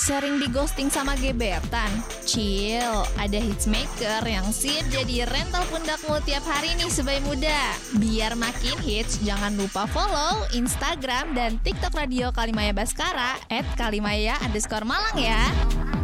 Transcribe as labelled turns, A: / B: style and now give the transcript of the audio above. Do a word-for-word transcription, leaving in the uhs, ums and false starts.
A: Sering di ghosting sama gebetan? Chill, ada hitsmaker yang siap jadi rental pundakmu tiap hari nih sebagai muda. Biar makin hits, jangan lupa follow Instagram dan TikTok Radio Kalimaya Baskara at kalimaya underscore Malang ya.